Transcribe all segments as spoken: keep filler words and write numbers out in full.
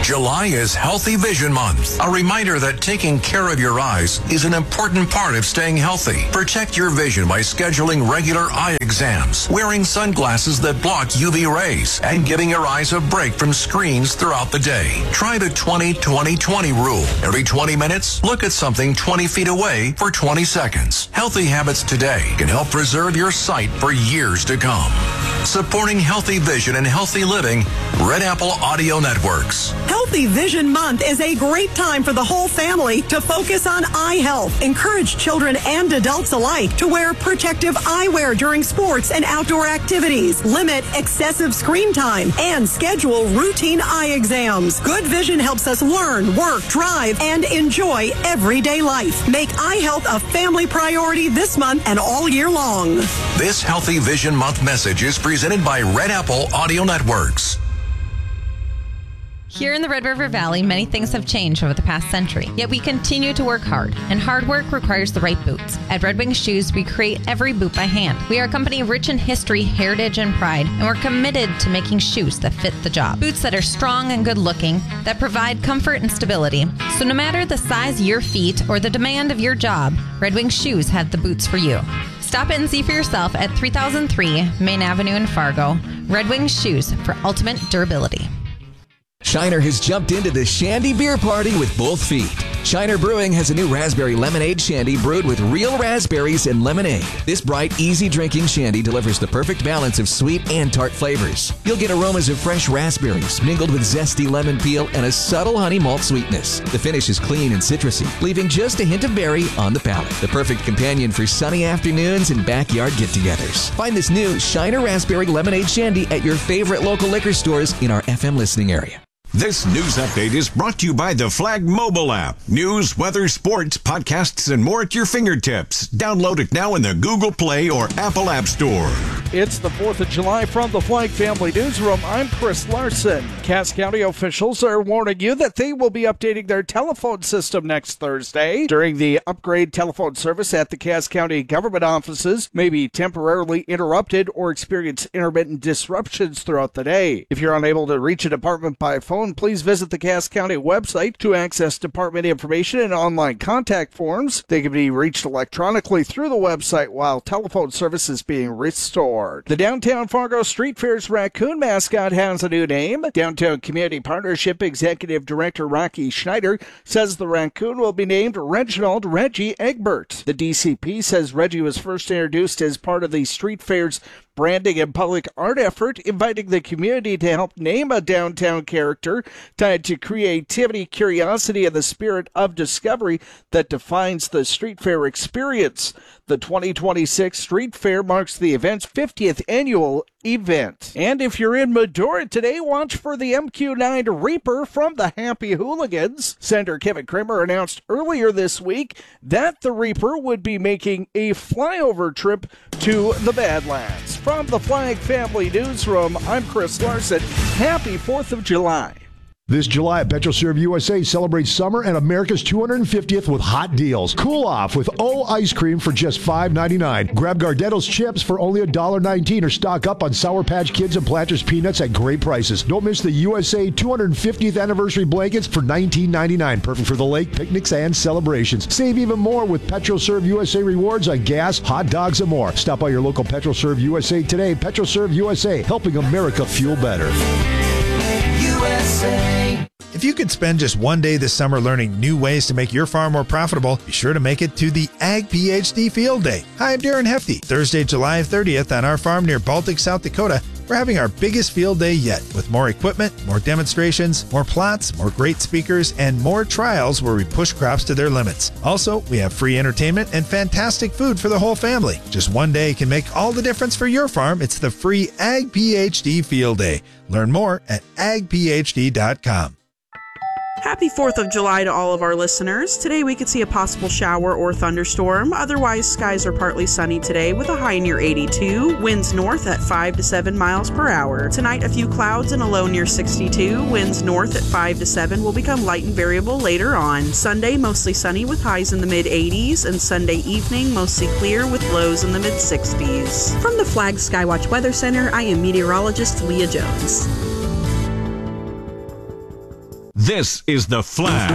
July is Healthy Vision Month, a reminder that taking care of your eyes is an important part of staying healthy. Protect your vision by scheduling regular eye exams, wearing sunglasses that block U V rays, and giving your eyes a break from screens throughout the day. Try the twenty twenty twenty rule. Every twenty minutes, look at something twenty feet away for twenty seconds. Healthy habits today can help preserve your sight for years to come. Supporting healthy vision and healthy living, Red Apple Audio Networks. Healthy Vision Month is a great time for the whole family to focus on eye health. Encourage children and adults alike to wear protective eyewear during sports and outdoor activities. Limit excessive screen time and schedule routine eye exams. Good vision helps us learn, work, drive, and enjoy everyday life. Make eye health a family priority this month and all year long. This Healthy Vision Month message is presented by Red Apple Audio Networks. Here in the Red River Valley, many things have changed over the past century, yet we continue to work hard, and hard work requires the right boots. At Red Wing Shoes, we create every boot by hand. We are a company rich in history, heritage, and pride, and we're committed to making shoes that fit the job. Boots that are strong and good-looking, that provide comfort and stability. So no matter the size of your feet or the demand of your job, Red Wing Shoes have the boots for you. Stop in and see for yourself at three thousand three Main Avenue in Fargo. Red Wing Shoes for ultimate durability. Shiner has jumped into the Shandy beer party with both feet. Shiner Brewing has a new raspberry lemonade shandy brewed with real raspberries and lemonade. This bright, easy-drinking shandy delivers the perfect balance of sweet and tart flavors. You'll get aromas of fresh raspberries mingled with zesty lemon peel and a subtle honey malt sweetness. The finish is clean and citrusy, leaving just a hint of berry on the palate. The perfect companion for sunny afternoons and backyard get-togethers. Find this new Shiner Raspberry Lemonade Shandy at your favorite local liquor stores in our F M listening area. This news update is brought to you by the Flag mobile app. News, weather, sports, podcasts, and more at your fingertips. Download it now in the Google Play or Apple App Store. It's the fourth of July from the Flag Family Newsroom. I'm Chris Larson. Cass County officials are warning you that they will be updating their telephone system next Thursday. During the upgrade, telephone service at the Cass County government offices may be temporarily interrupted or experience intermittent disruptions throughout the day. If you're unable to reach a department by phone, please visit the Cass County website to access department information and online contact forms. They can be reached electronically through the website while telephone service is being restored. The Downtown Fargo Street Fair's raccoon mascot has a new name. Downtown Community Partnership Executive Director Rocky Schneider says the raccoon will be named Reginald Reggie Egbert. The D C P says Reggie was first introduced as part of the Street Fair's branding and public art effort, inviting the community to help name a downtown character tied to creativity, curiosity, and the spirit of discovery that defines the Street Fair experience. The twenty twenty-six Street Fair marks the event's fiftieth annual event. And if you're in Medora today, watch for the M Q nine Reaper from the Happy Hooligans. Senator Kevin Kramer announced earlier this week that the Reaper would be making a flyover trip to the Badlands. From the Flag Family Newsroom, I'm Chris Larson. Happy fourth of July. This July, PetroServe U S A celebrates summer and America's two hundred fiftieth with hot deals. Cool off with O ice cream for just five ninety-nine. Grab Gardetto's chips for only one dollar nineteen or stock up on Sour Patch Kids and Planters peanuts at great prices. Don't miss the U S A two hundred fiftieth anniversary blankets for nineteen ninety-nine. Perfect for the lake, picnics, and celebrations. Save even more with PetroServe U S A rewards on gas, hot dogs, and more. Stop by your local PetroServe U S A today. PetroServe U S A, helping America fuel better. U S A. If you could spend just one day this summer learning new ways to make your farm more profitable, be sure to make it to the Ag PhD Field Day. Hi, I'm Darren Hefty. Thursday, July thirtieth on our farm near Baltic, South Dakota, we're having our biggest field day yet with more equipment, more demonstrations, more plots, more great speakers, and more trials where we push crops to their limits. Also, we have free entertainment and fantastic food for the whole family. Just one day can make all the difference for your farm. It's the free Ag PhD Field Day. Learn more at ag p h d dot com. Happy fourth of July to all of our listeners. Today we could see a possible shower or thunderstorm. Otherwise, skies are partly sunny today with a high near eighty-two. Winds north at five to seven miles per hour. Tonight, a few clouds and a low near sixty-two. Winds north at five to seven will become light and variable later on. Sunday, mostly sunny with highs in the mid eighties. And Sunday evening, mostly clear with lows in the mid sixties. From the Flag Skywatch Weather Center, I am meteorologist Leah Jones. This is The Flag.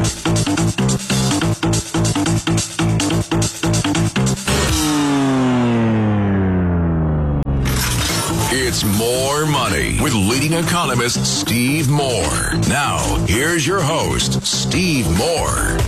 It's More Money with leading economist Steve Moore. Now, here's your host, Steve Moore.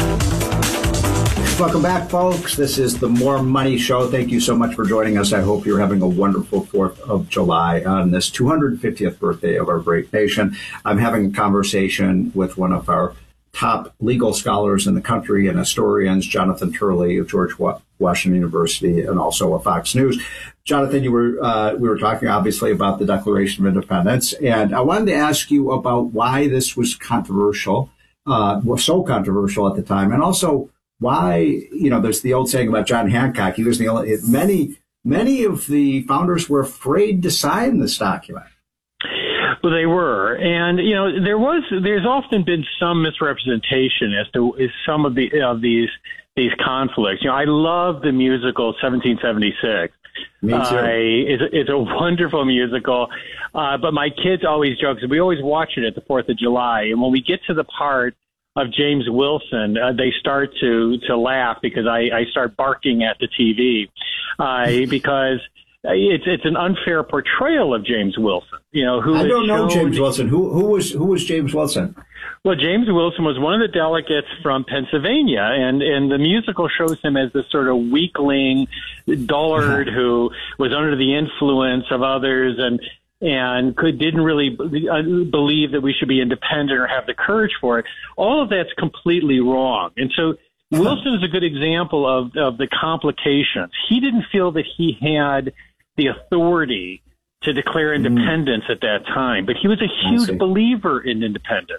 Welcome back, folks. This is the More Money Show. Thank you so much for joining us. I hope you're having a wonderful fourth of July on this two hundred fiftieth birthday of our great nation. I'm having a conversation with one of our top legal scholars in the country and historians, Jonathan Turley of George Washington University and also of Fox News. Jonathan, you were uh, we were talking obviously about the Declaration of Independence, and I wanted to ask you about why this was controversial, uh, was so controversial at the time, and also why, you know, there's the old saying about John Hancock. He was the only, many, many of the founders were afraid to sign this document. Well, they were. And, you know, there was, there's often been some misrepresentation as to is some of the, of these, these conflicts. You know, I love the musical seventeen seventy-six. Me too. Uh, it's, it's a wonderful musical. Uh, but my kids always joke, we always watch it at the fourth of July. And when we get to the part of James Wilson, uh, they start to, to laugh because I, I start barking at the T V, uh, because it's, it's an unfair portrayal of James Wilson. You know, who I don't know shown, James Wilson. Who, who was, who was James Wilson? Well, James Wilson was one of the delegates from Pennsylvania, and, and the musical shows him as this sort of weakling, dullard who was under the influence of others and, and could didn't really believe that we should be independent or have the courage for it. All of that's completely wrong. And so Wilson is a good example of, of the complications. He didn't feel that he had the authority to declare independence mm. at that time, but he was a huge believer in independence.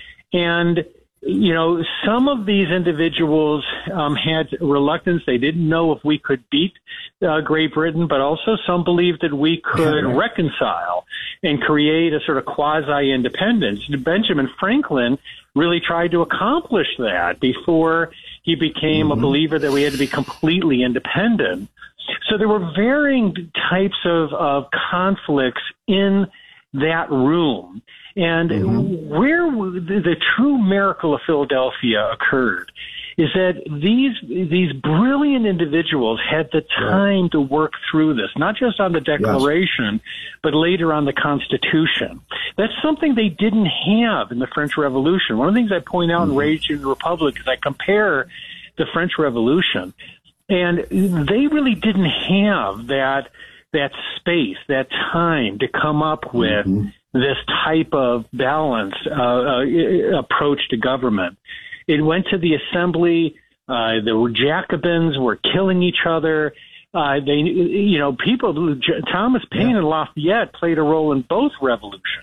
And, you know, some of these individuals um, had reluctance. They didn't know if we could beat uh, Great Britain, but also some believed that we could yeah. reconcile and create a sort of quasi-independence. Benjamin Franklin really tried to accomplish that before he became mm-hmm. a believer that we had to be completely independent. So there were varying types of, of conflicts in that room. And mm-hmm. where the, the true miracle of Philadelphia occurred is that these these brilliant individuals had the time yeah. to work through this, not just on the Declaration, yes. but later on the Constitution. That's something they didn't have in the French Revolution. One of the things I point out mm-hmm. in Rage in the Republic is I compare the French Revolution, and they really didn't have that that space, that time to come up with mm-hmm. this type of balanced uh, uh, approach to government. It went to the assembly. Uh, the Jacobins were killing each other. Uh, they, you know, people. Thomas Paine yeah. and Lafayette played a role in both revolutions,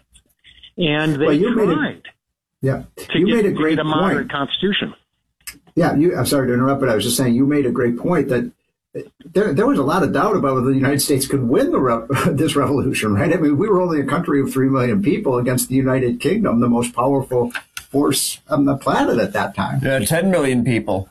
and they well, you tried. Made a, yeah, to you get, made a great to get a moderate point. Constitution. Yeah, you, I'm sorry to interrupt, but I was just saying you made a great point that there, there was a lot of doubt about whether the United States could win the re- this revolution, right? I mean, we were only a country of three million people against the United Kingdom, the most powerful force on the planet at that time. Yeah, ten million people.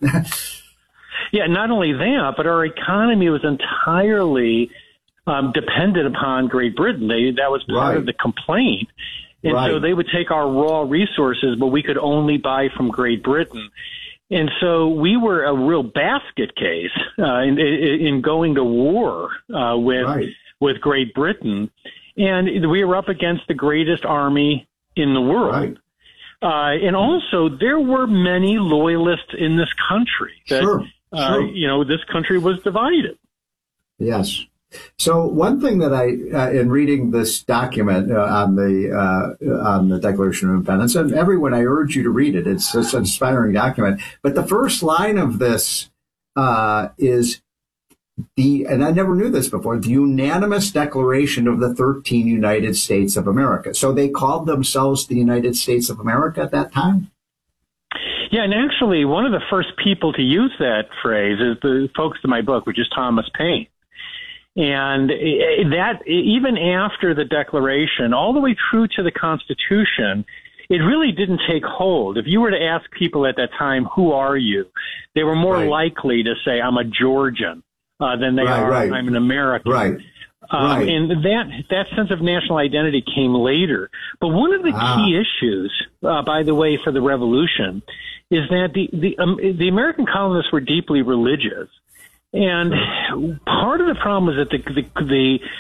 Yeah, not only that, but our economy was entirely um, dependent upon Great Britain. They, that was part right. of the complaint. And right. so they would take our raw resources, but we could only buy from Great Britain. And so we were a real basket case uh, in, in going to war uh, with right. with Great Britain, and we were up against the greatest army in the world. Right. Uh, and also, there were many loyalists in this country. That, sure. Uh, sure. You know, this country was divided. Yes. So one thing that I, uh, in reading this document uh, on the uh, on the Declaration of Independence, and everyone, I urge you to read it. It's, it's an inspiring document. But the first line of this uh, is the, and I never knew this before, the unanimous declaration of the thirteen United States of America. So they called themselves the United States of America at that time? Yeah, and actually, one of the first people to use that phrase is the focus of my book, which is Thomas Paine. And that, even after the Declaration, all the way through to the Constitution, it really didn't take hold. If you were to ask people at that time, who are you? They were more right. likely to say, I'm a Georgian, uh, than they right, are, right. I'm an American. Right. Um, Right. And that that sense of national identity came later. But one of the Ah. key issues, uh, by the way, for the revolution is that the the, um, the American colonists were deeply religious. And part of the problem was that the, the, the